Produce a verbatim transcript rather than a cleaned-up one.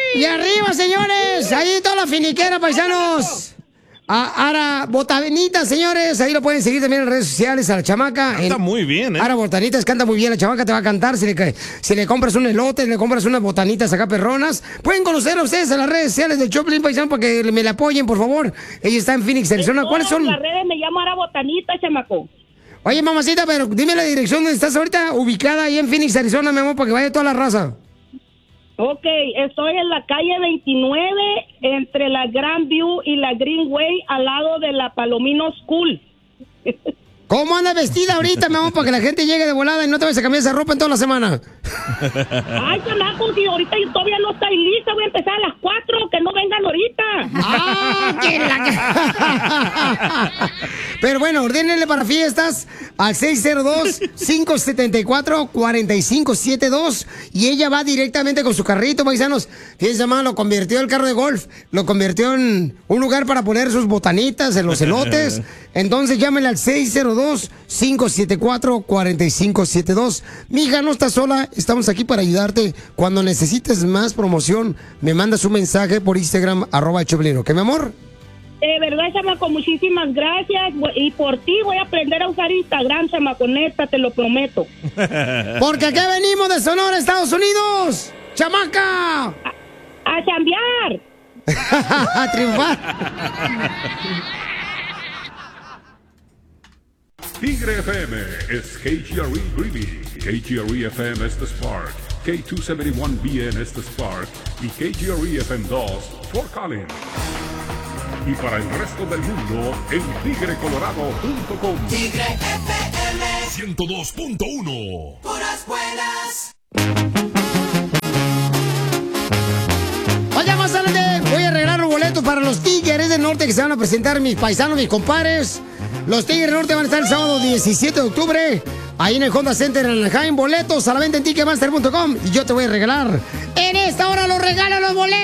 Y arriba, señores. Ahí toda la finiquera, paisanos. A Ara Botanita, señores, ahí lo pueden seguir también en redes sociales a la chamaca. Canta en... muy bien, ¿eh? Ara Botanitas canta muy bien, la chamaca te va a cantar. Si le, si le compras un elote, le compras unas botanitas acá perronas. Pueden conocer a ustedes en las redes sociales de Choplin Paisano para que me la apoyen, por favor. Ella está en Phoenix, Arizona. ¿Cuáles son? En las redes me llamo Ara Botanita, chamaco. Oye, mamacita, pero dime la dirección donde estás ahorita ubicada ahí en Phoenix, Arizona, mi amor, para que vaya toda la raza. Ok, estoy en la calle veintinueve, entre la Grandview y la Greenway, al lado de la Palomino School. ¿Cómo anda vestida ahorita, mi amor, para que la gente llegue de volada y no te vayas a cambiar esa ropa en toda la semana? Ay, chamaco, que ahorita yo todavía no estoy lista, voy a empezar a las cuatro, que no vengan ahorita. ¡Ah, qué la... Pero bueno, ordénenle para fiestas al seis cero dos, cinco siete cuatro, cuatro cinco siete dos y ella va directamente con su carrito, paisanos. Fíjense, mamá, lo convirtió el carro de golf, lo convirtió en un lugar para poner sus botanitas en los elotes. Entonces llámenle al seis cero dos, cinco siete cuatro, cuatro cinco siete dos. Mija, no estás sola, estamos aquí para ayudarte. Cuando necesites más promoción, me mandas un mensaje por Instagram, arroba Choplin, ¿ok, mi amor? De verdad, chamaco, muchísimas gracias. Y por ti voy a aprender a usar Instagram, chamaco, neta, te lo prometo. Porque aquí venimos de Sonora, Estados Unidos. ¡Chamaca! A, a chambear. A triunfar. Tigre F M es K G R E Greeley, K G R E F M es The Spark, K doscientos setenta y uno B N es The Spark y K G R E F M dos Fort Collins. Y para el resto del mundo en tigre colorado punto com. Tigre F M ciento dos punto uno. Puras buenas. Oye, más adelante voy a regalar los boletos para los Tigres del Norte que se van a presentar mis paisanos, mis compadres. Los Tigres del Norte van a estar el sábado diecisiete de octubre ahí en el Honda Center en Anaheim. Boletos a la venta en ticketmaster punto com y yo te voy a regalar en esta hora los regalos, los boletos.